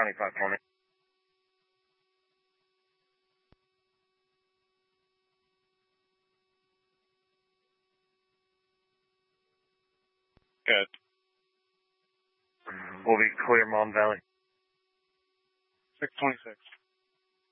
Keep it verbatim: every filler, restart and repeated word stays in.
County five for me. Good. We'll be clear, Mon Valley. six twenty-six.